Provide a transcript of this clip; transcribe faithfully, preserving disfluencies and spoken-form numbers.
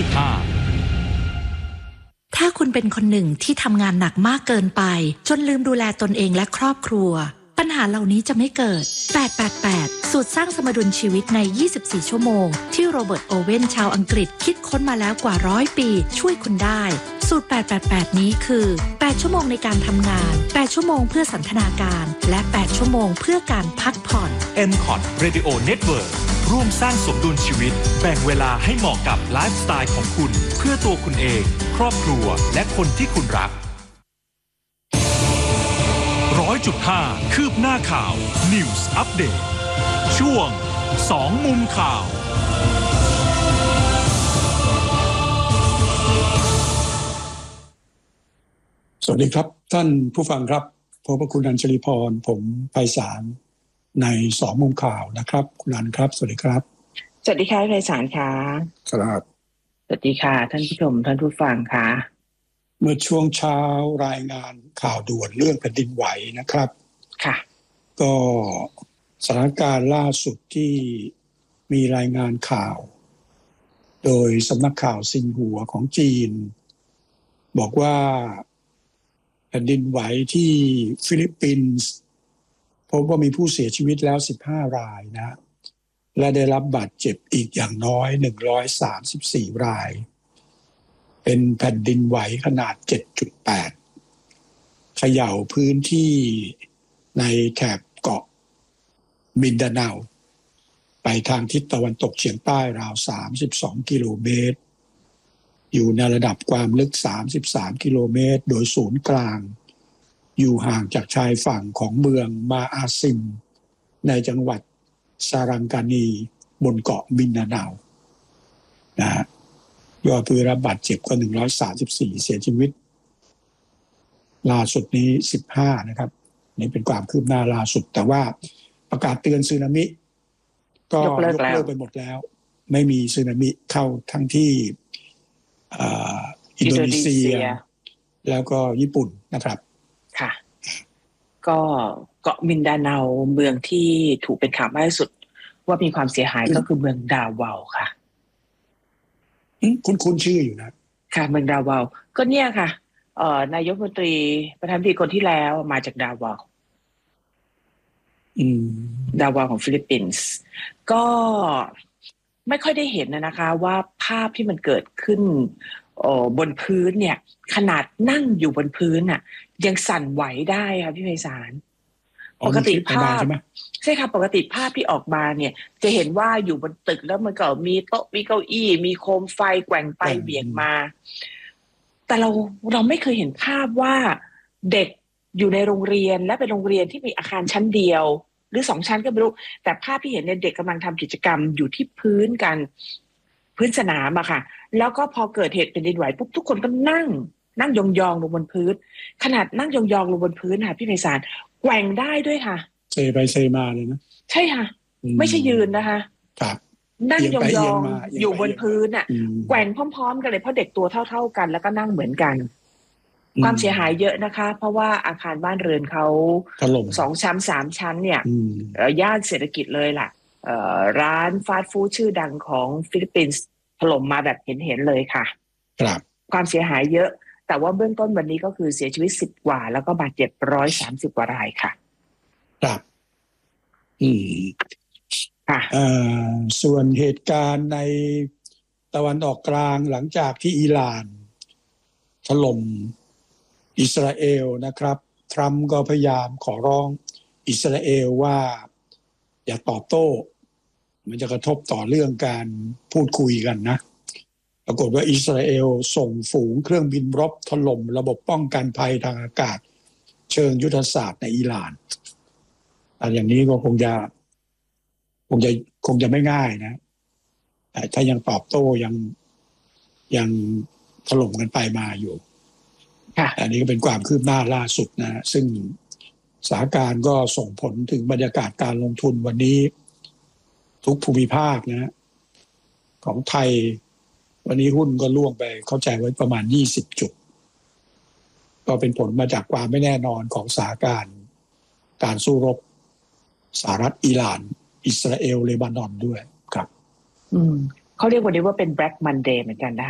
จุดห้าถ้าคุณเป็นคนหนึ่งที่ทำงานหนักมากเกินไปจนลืมดูแลตนเองและครอบครัวปัญหาเหล่านี้จะไม่เกิดแปด แปด แปดสูตรสร้างสมดุลชีวิตในยี่สิบสี่ชั่วโมงที่โรเบิร์ตโอเว่นชาวอังกฤษคิดค้นมาแล้วกว่าร้อยปีช่วยคุณได้สูตรแปด แปด แปดนี้คือแปดชั่วโมงในการทำงานแปดชั่วโมงเพื่อสันทนาการและแปดชั่วโมงเพื่อการพักผ่อนเอ็ม คอท Radio Network ร่วมสร้างสมดุลชีวิตแบ่งเวลาให้เหมาะกับไลฟ์สไตล์ของคุณเพื่อตัวคุณเองครอบครัวและคนที่คุณรักร้อยจุดห้าคืบหน้าข่าว News Update ช่วงสองมุมข่าวสวัสดีครับท่านผู้ฟังครับพบกับคุณอัญชลีพรผมไพศาลในสองมุมข่าวนะครับคุณอัญครับสวัสดีครับสวัสดีค่ะไพศาลค่ะครับสวัสดีค่ะท่านผู้ชมท่านผู้ฟังค่ะเมื่อช่วงเช้ารายงานข่าวด่วนเรื่องแผ่นดินไหวนะครับค่ะก็สถานการณ์ล่าสุดที่มีรายงานข่าวโดยสำนักข่าวซินหัวของจีนบอกว่าแผ่นดินไหวที่ฟิลิปปินส์พบว่ามีผู้เสียชีวิตแล้วสิบห้ารายนะและได้รับบาดเจ็บอีกอย่างน้อยหนึ่งร้อยสามสิบสี่รายเป็นแผ่นดินไหวขนาด เจ็ดจุดแปด เขย่าพื้นที่ในแถบเกาะมินดาเนาไปทางทิศตะวันตกเฉียงใต้ราวสามสิบสองกิโลเมตรอยู่ในระดับความลึกสามสิบสามกิโลเมตรโดยศูนย์กลางอยู่ห่างจากชายฝั่งของเมืองมาอาซิมในจังหวัดซารังกานีบนเกาะมินดาเนานะฮะยอดผู้ได้รับบาดเจ็บก็หนึ่งร้อยสามสิบสี่เสียชีวิตล่าสุดนี้สิบห้านะครับนี่เป็นความคืบหน้าล่าสุดแต่ว่าประกาศเตือนสึนามิก็ยกเลิกไปหมดแล้วไม่มีสึนามิเข้าทั้งที่อินโดนีเซียแล้วก็ญี่ปุ่นนะครับค่ะก็เกาะมินดาเนาเมืองที่ถูกเป็นข่าวมากที่สุดว่ามีความเสียหายก็คือเมืองดาวาวค่ะคุณคุณชื่ออยู่นะค่ะเมืองดาวาวก็เนี่ยค่ะเอ่อนายกรัฐมนตรีประธานาธิบดีคนที่แล้วมาจากดาวาวอืมดาวาวของฟิลิปปินส์ก็ไม่ค่อยได้เห็นนะคะว่าภาพที่มันเกิดขึ้นบนพื้นเนี่ยขนาดนั่งอยู่บนพื้นน่ะยังสั่นไหวได้ค่ะพี่ไพศาลปกติภาพใช่ค่ะปกติภาพที่ออกมาเนี่ยจะเห็นว่าอยู่บนตึกแล้วมันก็มีโต๊ะมีเก้าอี้มีโคมไฟแกว่งไปเบี่ยงมาแต่เราเราไม่เคยเห็นภาพว่าเด็กอยู่ในโรงเรียนและเป็นโรงเรียนที่มีอาคารชั้นเดียวหรือสองชั้นก็ไม่รู้แต่ภาพที่เห็นเนี่ยเด็กกำลังทำกิจกรรมอยู่ที่พื้นกันพื้นสนามอะค่ะแล้วก็พอเกิดเหตุแผ่นดินไหวปุ๊บทุกคนก็นั่งนั่งยองๆลงบนพื้นขนาดนั่งยองๆลงบนพื้นค่ะพี่ไพศาลแกว่งได้ด้วยค่ะเซไปเซมาเลยนะใช่ค่ะไม่ใช่ยืนนะคะครับนั่งยองๆอยู่บนพื้นอ่ะแกว่งพร้อมๆกันเลยเพราะเด็กตัวเท่าๆกันแล้วก็นั่งเหมือนกันความเสียหายเยอะนะคะเพราะว่าอาคารบ้านเรือนเขาสองชั้นสามชั้นเนี่ยย่านเศรษฐกิจเลยล่ะร้านฟาสต์ฟู้ดชื่อดังของฟิลิปปินส์ถล่มมาแบบเห็นๆเลยค่ะครับความเสียหายเยอะแต่ว่าเบื้องต้นวันนี้ก็คือเสียชีวิตสิบกว่าแล้วก็บาดเจ็บหนึ่งร้อยสามสิบกว่ารายค่ะครับอืมค่ะอ่าส่วนเหตุการณ์ในตะวันออกกลางหลังจากที่อิหร่านถล่มอิสราเอลนะครับทรัมป์ก็พยายามขอร้องอิสราเอลว่าอย่าตอบโต้มันจะกระทบต่อเรื่องการพูดคุยกันนะปรากฏว่าอิสราเอลส่งฝูงเครื่องบินรบถล่มระบบป้องกันภัยทางอากาศเชิงยุทธศาสตร์ในอิหร่านแต่อย่างนี้ก็คงจะคงจะคงจะไม่ง่ายนะแต่ถ้ายังตอบโต้ยังยังถล่มกันไปมาอยู่อันนี้ก็เป็นความคืบหน้าล่าสุดนะซึ่งสถานการณ์ก็ส่งผลถึงบรรยากาศการลงทุนวันนี้ทุกภูมิภาคนะของไทยวันนี้หุ้นก็ล่วงไปเข้าใจไว้ประมาณยี่สิบจุดก็เป็นผลมาจากความไม่แน่นอนของสถานการณ์การสู้รบสหรัฐอิหร่านอิสราเอลเลบานอนด้วยครับอืมเขาเรียกวันนี้ว่าเป็น Black Monday เหมือนกันนะ